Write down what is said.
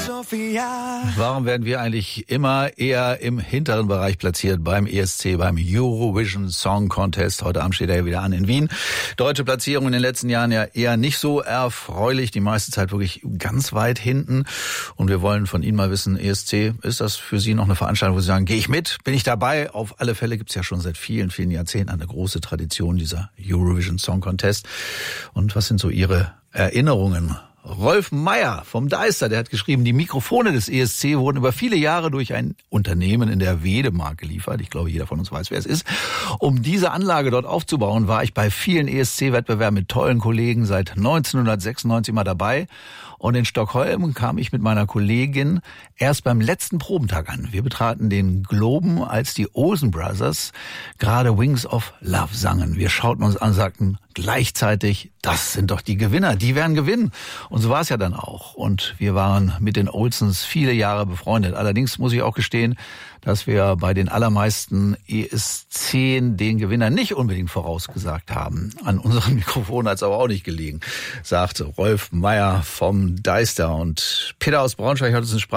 Warum werden wir eigentlich immer eher im hinteren Bereich platziert beim ESC, beim Eurovision Song Contest? Heute Abend steht er ja wieder an in Wien. Deutsche Platzierung in den letzten Jahren ja eher nicht so erfreulich, die meiste Zeit wirklich ganz weit hinten. Und wir wollen von Ihnen mal wissen, ESC, ist das für Sie noch eine Veranstaltung, wo Sie sagen, gehe ich mit, bin ich dabei? Auf alle Fälle gibt es ja schon seit vielen, vielen Jahrzehnten eine große Tradition, dieser Eurovision Song Contest. Und was sind so Ihre Erinnerungen? Rolf Meyer vom Deister, der hat geschrieben, die Mikrofone des ESC wurden über viele Jahre durch ein Unternehmen in der Wedemark geliefert. Ich glaube, jeder von uns weiß, wer es ist. Um diese Anlage dort aufzubauen, war ich bei vielen ESC-Wettbewerben mit tollen Kollegen seit 1996 mal dabei. Und in Stockholm kam ich mit meiner Kollegin erst beim letzten Probentag an. Wir betraten den Globen, als die Olsen Brothers gerade Wings of Love sangen. Wir schauten uns an und sagten gleichzeitig, das sind doch die Gewinner, die werden gewinnen. Und so war es ja dann auch. Und wir waren mit den Olsens viele Jahre befreundet. Allerdings muss ich auch gestehen, dass wir bei den allermeisten ESC den Gewinner nicht unbedingt vorausgesagt haben. An unserem Mikrofon hat es aber auch nicht gelegen, sagte Rolf Meyer vom Deister. Und Peter aus Braunschweig hat uns eine